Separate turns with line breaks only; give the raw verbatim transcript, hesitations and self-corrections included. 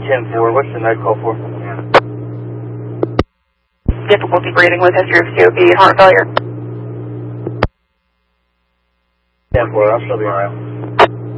ten four, what's the night call for?
Difficulty breathing with history of C O P and heart failure.
ten four, I'll still be around.